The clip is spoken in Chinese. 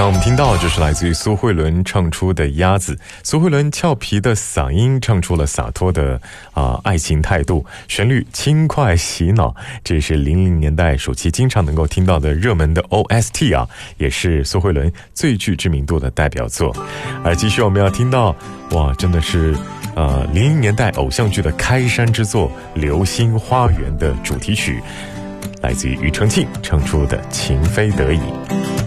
刚我们听到就是来自于苏慧伦唱出的《鸭子》，苏慧伦俏皮的嗓音唱出了洒脱的爱情态度，旋律轻快洗脑，这也是00年代暑期经常能够听到的热门的 OST 啊，也是苏慧伦最具知名度的代表作。而继续我们要听到，哇，真的是00年代偶像剧的开山之作《流星花园》的主题曲，来自于庾澄庆唱出的《情非得已》。